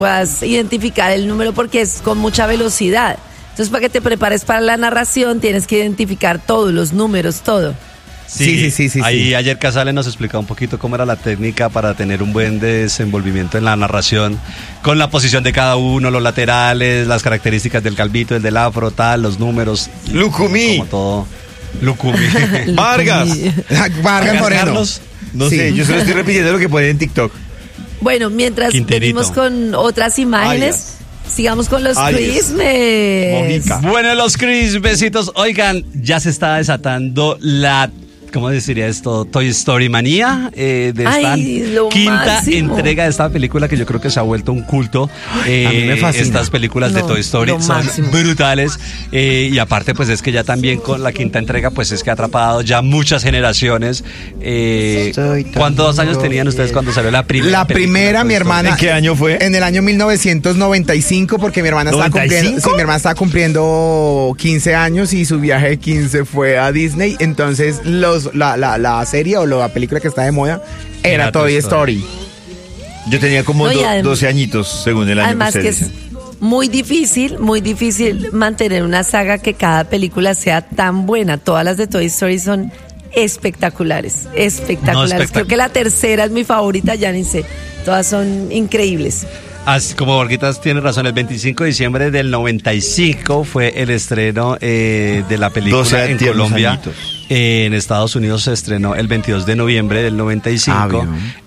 puedas identificar el número porque es con mucha velocidad. Entonces, para que te prepares para la narración, tienes que identificar todos los números, todo. Sí. Ahí ayer Casale nos explicaba un poquito cómo era la técnica para tener un buen desenvolvimiento en la narración, con la posición de cada uno, los laterales, las características del calvito, el del afro, tal, los números. Lucumí. Como todo. Lucumí. Vargas Moreno. Carlos. No sé, yo solo estoy repitiendo lo que ponen en TikTok. Bueno, mientras Quinterito. venimos con otras imágenes, sigamos con los crismes. Bueno, los crismecitos. Oigan, ya se está desatando la... ¿Cómo diría esto? Toy Story manía de esta quinta entrega de esta película que yo creo que se ha vuelto un culto. A mí me fascina. Estas películas de Toy Story son brutales y aparte pues es que ya también con la quinta entrega pues es que ha atrapado ya muchas generaciones. ¿Cuántos años tenían ustedes cuando salió la primera? La primera, mi hermana. ¿En qué año fue? En el año 1995 porque mi hermana estaba cumpliendo, mi hermana estaba cumpliendo 15 años y su viaje de 15 fue a Disney, entonces la serie o la película que está de moda era Toy Story. Yo tenía como 12 añitos, según el año. Además que es muy difícil mantener una saga que cada película sea tan buena. Todas las de Toy Story son espectaculares. Creo que la tercera es mi favorita, ya ni sé. Todas son increíbles. Así como Borguitas tiene razón, el 25 de diciembre del 95 fue el estreno de la película en Colombia. En Estados Unidos se estrenó el 22 de noviembre del 95.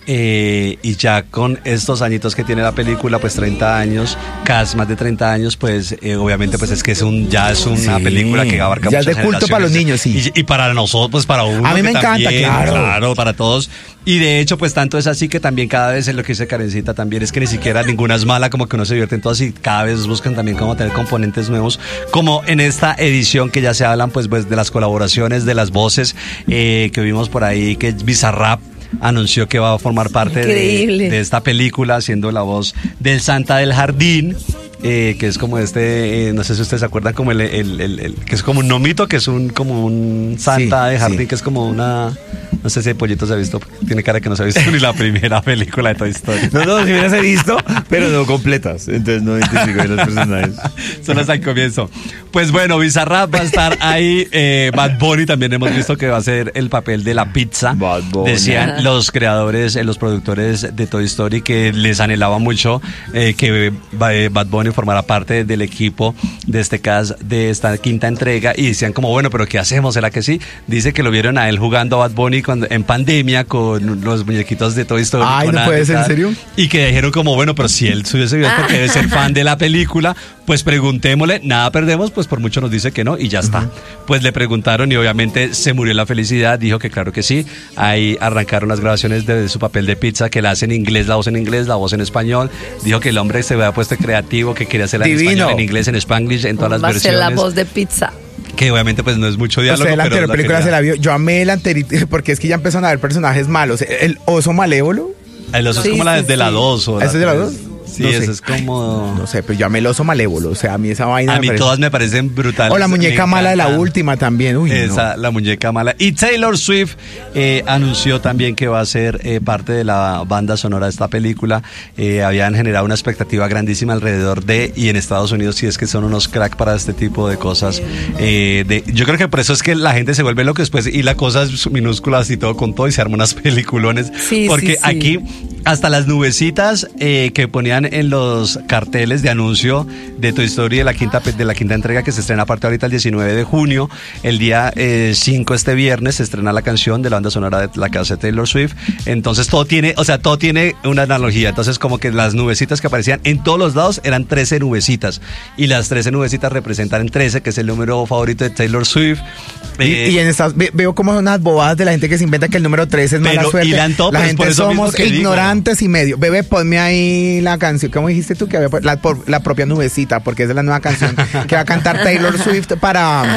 Y ya con estos añitos que tiene la película, pues 30 años, casi más de 30 años, pues obviamente pues es que ya es una película que abarca ya muchas es de culto para los niños, sí. Y para nosotros, pues para uno. A mí me encanta, claro, para todos. Y de hecho, pues tanto es así que también cada vez es lo que dice Karencita también, es que ni siquiera ninguna es mala, como que uno se divierte en todas y cada vez buscan también cómo tener componentes nuevos, como en esta edición que ya se hablan pues de las colaboraciones, de las voces que vimos por ahí, que Bizarrap anunció que va a formar parte de esta película, siendo la voz del Santa del Jardín. Que es como no sé si ustedes se acuerdan, como el que es como un nomito, que es como un Santa de jardín, que es como una, no sé si el pollito se ha visto, tiene cara que no se ha visto ni la primera película de Toy Story. No, si me las he visto, pero no completas, entonces no identifico a los personajes. Son hasta el comienzo. Pues bueno, Bizarrap va a estar ahí, Bad Bunny también hemos visto que va a ser el papel de la pizza. Bad Bunny. Decían los creadores, los productores de Toy Story que les anhelaba mucho que Bad Bunny formará parte del equipo de de esta quinta entrega y decían como, bueno, pero ¿qué hacemos? ¿Será que sí? Dice que lo vieron a él jugando a Bad Bunny en pandemia con los muñequitos de Toy Story. Ay, ¿no puede ser? ¿En serio? Y que dijeron como, bueno, pero si él subiese videos porque debe ser fan de la película, pues preguntémosle, nada perdemos, pues por mucho nos dice que no y ya está. Pues le preguntaron y obviamente se murió la felicidad, dijo que claro que sí. Ahí arrancaron las grabaciones de su papel de pizza, que la hace en inglés, la voz en inglés, la voz en español. Dijo que el hombre se había puesto creativo, que quería hacerla en español, en inglés, en Spanglish, en todas las versiones. Va a ser la voz de pizza. Que obviamente pues no es mucho diálogo. La anterior película se la vio. Yo amé el anterior porque es que ya empezaron a ver personajes malos. El oso malévolo. El oso es como la de la 2. ¿Ese es de la 2? Sí, no eso es como... No sé, pero yo amé el oso malévolo. O sea, a mí esa vaina a mí todas me parecen brutales. O la muñeca mala de la última también. Uy, esa, la muñeca mala. Y Taylor Swift anunció también que va a ser parte de la banda sonora de esta película. Habían generado una expectativa grandísima alrededor y en Estados Unidos sí es que son unos crack para este tipo de cosas. Yo creo que por eso es que la gente se vuelve loca después y la cosa es minúsculas y todo con todo y se arman unas peliculones. Sí, porque aquí hasta las nubecitas que ponían en los carteles de anuncio de Toy Story de la quinta entrega que se estrena aparte ahorita el 19 de junio, el día 5 este viernes se estrena la canción de la banda sonora de la que hace Taylor Swift. Entonces todo tiene una analogía. Entonces como que las nubecitas que aparecían en todos los lados eran 13 nubecitas y las 13 nubecitas representan en 13, que es el número favorito de Taylor Swift. Y en estas veo como son unas bobadas de la gente que se inventa que el número 13 es mala suerte. La gente somos ignorantes y medio. Bebé, ponme ahí la canción. ¿Cómo dijiste tú que había la propia nubecita? Porque esa es la nueva canción que va a cantar Taylor Swift para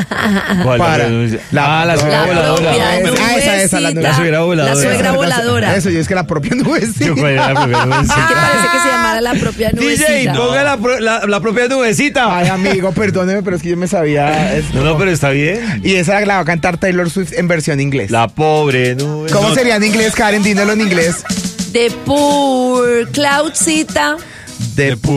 la suegra voladora. La suegra voladora. La suegra voladora. Eso, yo es que la propia nubecita. ¿Qué parece que se llamara la propia nubecita? DJ, ponga la propia nubecita. Ay, amigo, perdóneme, pero es que yo me sabía esto. No, pero está bien. Y esa la va a cantar Taylor Swift en versión inglés. La pobre nube. ¿Cómo sería en inglés, Karen? Dímelo en inglés. The poor cloudsita. de